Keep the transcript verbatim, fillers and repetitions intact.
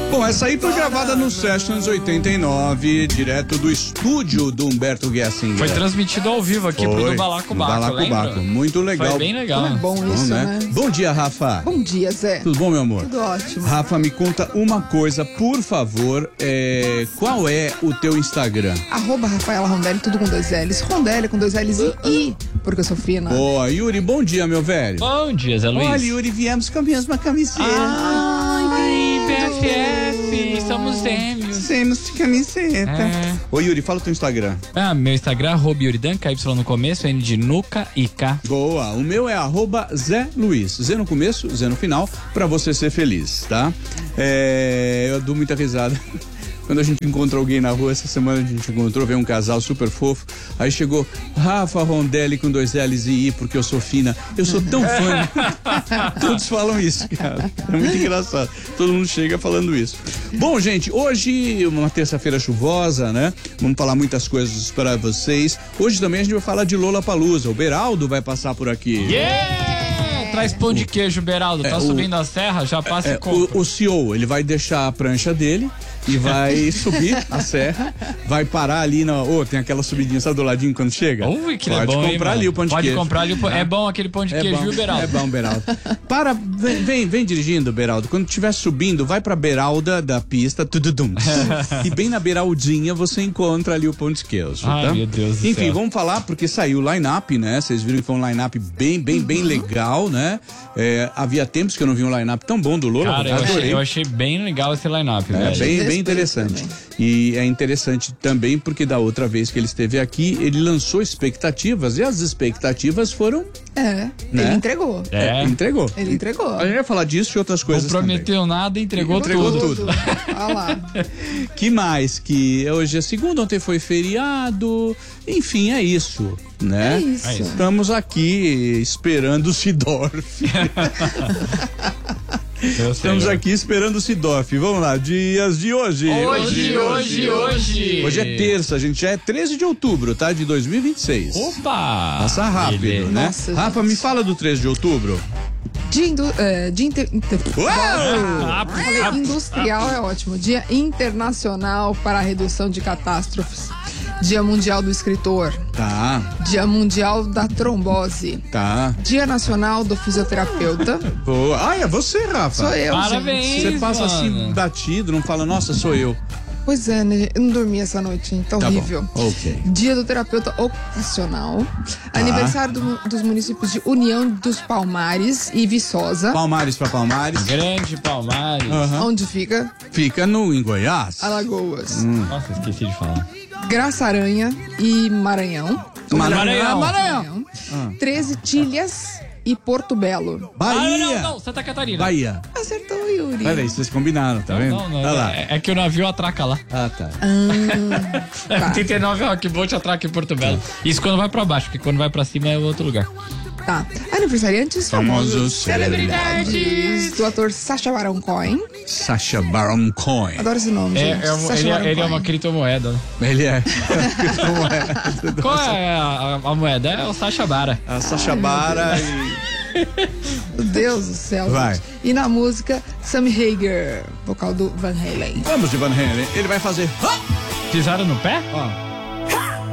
Bom, essa aí foi gravada no Sessions oitenta e nove, direto do estúdio do Humberto Gessinger. Foi transmitido ao vivo aqui Foi, pro do Balacobaco, Balacobaco. Muito legal. Foi bem legal. Como é bom isso, Bom, né? né? Bom dia, Rafa. Bom dia, Zé. Tudo bom, meu amor? Tudo ótimo. Rafa, me conta uma coisa, por favor. É, qual é o teu Instagram? Arroba Rafaela Rondelli, tudo com dois L's. Rondelli com dois L's e I, porque eu sou fina. Boa, Yuri, bom dia, meu velho. Bom dia, Zé Luiz. Olha, Yuri, viemos com a mesma camiseta. Ai, B F F, somos gêmeos. Temos de camiseta. É. Ô, Yuri, fala o teu Instagram. Ah, meu Instagram, arroba Yuridan, K Y no começo, N de Nuca e K. Boa, o meu é arroba Zé Luiz. Zé no começo, Zé no final, pra você ser feliz, tá? É, eu dou muita risada. Quando a gente encontra alguém na rua, essa semana a gente encontrou, veio um casal super fofo, aí chegou Rafa Rondelli com dois L's e I, porque eu sou fina. Eu sou tão fã. Todos falam isso, cara. É muito engraçado. Todo mundo chega falando isso. Bom, gente, hoje, uma terça-feira chuvosa, né? Vamos falar muitas coisas para vocês. Hoje também a gente vai falar de Lollapalooza. O Beraldo vai passar por aqui. Yeah! Traz pão de queijo, Beraldo. Tá É, o- subindo a serra? Já passa É, e compra. o, o C E O, ele vai deixar a prancha dele e vai subir a serra, vai parar ali na... Ô, tem aquela subidinha, sabe do ladinho quando chega? Ui, que Pode bom, hein, comprar mano? ali o pão de Pode queijo. comprar ali o pão. É bom aquele pão de É queijo, bom, viu, Beraldo? é bom, Beraldo. Para, vem, vem, vem dirigindo, Beraldo. Quando estiver subindo, vai pra Beralda da pista, tududum. E bem na Beraldinha você encontra ali o pão de queijo, Ai, tá? meu Deus do Enfim, céu. vamos falar porque saiu o line-up, né? Vocês viram que foi um line-up bem, bem, bem legal, né? É, havia tempos que eu não vi um line-up tão bom do Lola. Cara, eu adorei. achei, eu achei bem legal esse line-up, É velho. bem, bem Respeito interessante. também. E é interessante também porque da outra vez que ele esteve aqui, ele lançou expectativas e as expectativas foram... É, Né? ele entregou. É. Entregou. Ele entregou. A gente vai falar disso e outras Não coisas prometeu nada, entregou, Entregou tudo. tudo. Olha lá. também. Que mais? Que hoje é segunda, ontem foi feriado. Enfim, é isso, né? É isso. É isso. Estamos aqui esperando o Sidorf. Eu sei, Estamos eu- aqui esperando o Sidorf. Vamos lá, dias de hoje. Hoje, hoje, hoje. Hoje é terça, gente. Já é treze de outubro, tá? De dois mil e vinte e seis. Opa! Passa rápido, Ele- né? Nossa, Rafa, gente. me fala do treze de outubro. Dia, indu é, dia inter... inter- Uau! Ah, Falei, industrial é ótimo. Dia Internacional para a Redução de Catástrofes. Dia Mundial do Escritor. Tá, Dia Mundial da Trombose. tá. Dia Nacional do Fisioterapeuta. Boa. Ah, é você, Rafa. Sou eu, Parabéns. gente. Você passa assim mano. batido, não fala, nossa, sou eu. Pois é, né? Eu não dormi essa noite, hein? Tá Tá horrível. bom. Ok. Dia do Terapeuta Ocupacional. Aniversário do- dos municípios de União dos Palmares e Viçosa. Palmares pra Palmares. Grande Palmares. Aham. Onde fica? Fica no, em Goiás. Alagoas. Nossa, esqueci de falar. Graça Aranha e Maranhão. Maranhão. Maranhão. treze Tilhas e Porto Belo. Ah, Bahia. não, não, Santa Catarina. Bahia. Acertou, Yuri. Olha aí, vocês combinaram, tá vendo? Não, não, Olha lá. é, é que o navio atraca lá. Ah, tá. É, oitenta e nove, ó, que bote atraca em Porto Belo. Isso quando vai pra baixo, porque quando vai pra cima é outro lugar. Tá. Aniversariantes Famosos famosos. celebridades. Do ator Sacha Baron Cohen. Sacha Baron Cohen. Adoro esse nome, É, gente. é um- Sacha ele, Baron é, ele é Cohen. uma criptomoeda, né? Ele é. Como é? Qual é a, a- a moeda? É o Sacha Bara. A Sacha Bara e... Meu Deus do céu. Vai. gente. E na música, Sammy Hagar, vocal do Van Halen. Vamos de Van Halen. Ele vai fazer... Pisaram no pé? Ó.